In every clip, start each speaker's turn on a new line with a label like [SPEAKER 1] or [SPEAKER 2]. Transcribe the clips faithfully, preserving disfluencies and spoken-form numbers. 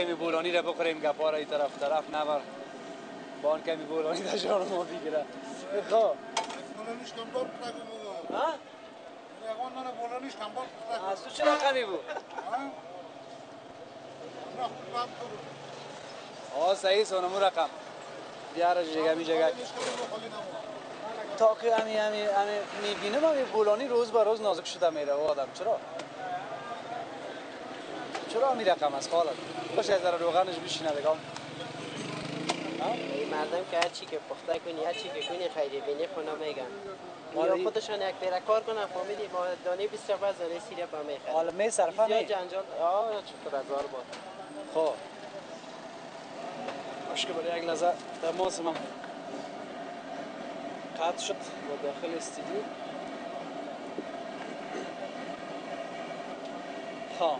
[SPEAKER 1] کمی بولانی را بخوریم گپا را این طرف طرف نبر بان کمی بولانی در جان ما بگیره خب
[SPEAKER 2] بولانیش کم بار نگو
[SPEAKER 1] ها
[SPEAKER 2] یگان نه بولانیش کم بار نگو
[SPEAKER 1] از تو چرا کمی بود
[SPEAKER 2] ها نه خوب کام کرد
[SPEAKER 1] آه صحیح سونمو رقم بیار جگه می جگه تا که همی همی همی میبینم همی بولانی روز به روز نازک شده میره و آدم چرا چرا همی رقم از خالد باش از در روغنش بشینه بگم
[SPEAKER 3] این مردم که هر چی که پخته کنی هر چی که کنی خیلی بینی خونه میگن یا خودشان یک پیره کار کنن فهمیدی ما دانه بیست و پنج دانه سیره با میخرن
[SPEAKER 1] حالا می صرفه
[SPEAKER 3] یا
[SPEAKER 1] نی
[SPEAKER 3] جنجال آه چطور هزار بار
[SPEAKER 1] خب مشکل برای یک لحظه تماس من قطع شد با داخل استودیو ها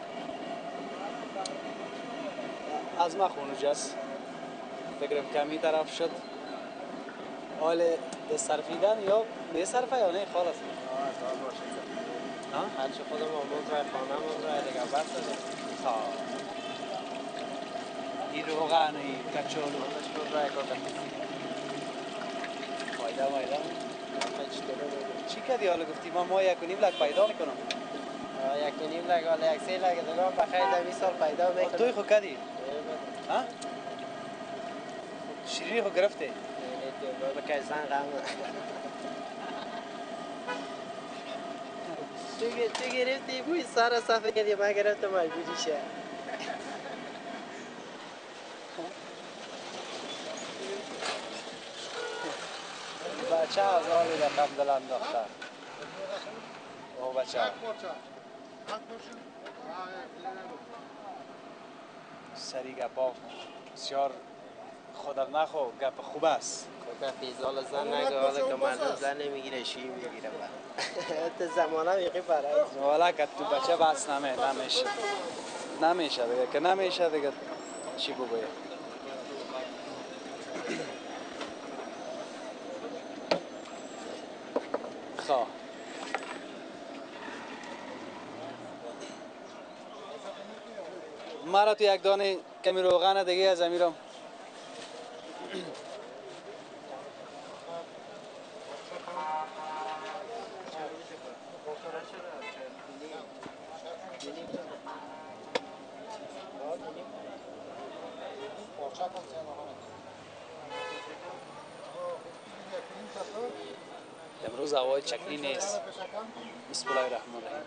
[SPEAKER 1] از ما خونوج است فکرم کمی طرف شد حال صرفیدن یا می صرفه یا نه خالص
[SPEAKER 3] ها هرچی خودم آمون رای خانه آمون رای دیگه بس داره
[SPEAKER 1] ها این روغن این کچالو
[SPEAKER 3] خودش رای کار کنی
[SPEAKER 1] فایده مایده
[SPEAKER 3] چی داره
[SPEAKER 1] چی کردی حالا گفتی ما ما یک و نیم لک پیدا میکنم
[SPEAKER 3] یک و نیم لگ حالا یک سه لگ دیگه بخیر دوی سال پیدا میکنم
[SPEAKER 1] توی خود کردی ها شیرینی خود گرفته
[SPEAKER 3] بابا که زن غم تو گرفتی بوی سر صفحه کردی من گرفتم مجبوری شه
[SPEAKER 1] بچه از حالی رقم دل انداخته او بچه سری گپا بسیار خودم نخو گپ خوب است
[SPEAKER 3] خب فیزال زن نگه حالا که مردم زن نمیگیره شوی میگیره با تو زمانه یقی برای
[SPEAKER 1] حالا که تو بچه بس نمی نمیشه نمیشه دیگه که نمیشه دیگه چی بگویم خب مرا تو یک دانه کمی روغن دیگه از امیرم امروز هوای چکنی نیست بسم الله الرحمن الرحیم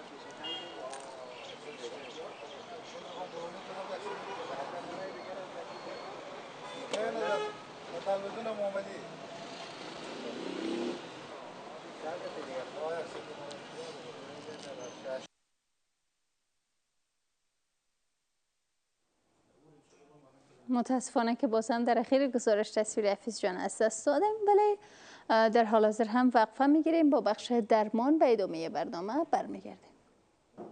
[SPEAKER 4] متاسفانه که بازم در اخیر گزارش تصویر حفیظ جان از دست دادیم ولی در حال حاضر هم وقفه میگیریم با بخش درمان به ادامه برنامه برمیگردیم.